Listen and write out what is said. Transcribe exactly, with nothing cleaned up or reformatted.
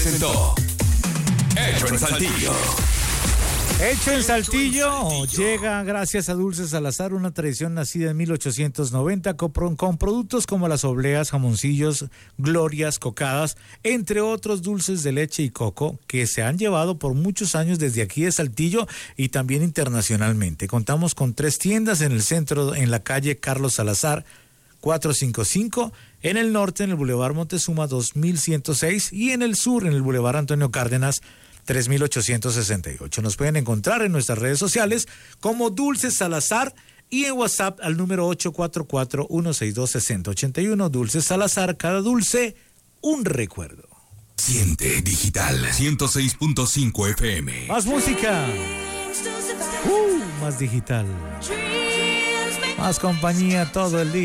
Presentó Hecho en Saltillo. Hecho en Saltillo llega gracias a Dulces Salazar, una tradición nacida en mil ochocientos noventa con, con productos como las obleas, jamoncillos, glorias, cocadas, entre otros dulces de leche y coco que se han llevado por muchos años desde aquí de Saltillo y también internacionalmente. Contamos con tres tiendas en el centro, en la calle Carlos Salazar cuatrocientos cincuenta y cinco, en el norte en el Boulevard Montezuma dos mil ciento seis y en el sur en el Boulevard Antonio Cárdenas tres mil ochocientos sesenta y ocho. Nos pueden encontrar en nuestras redes sociales como Dulces Salazar y en WhatsApp al número ocho cuatro cuatro, uno seis dos, seis cero ocho uno. Dulces Salazar, cada dulce, un recuerdo. Siente Digital ciento seis punto cinco F M. Más música. Uh, más digital. Más compañía todo el día.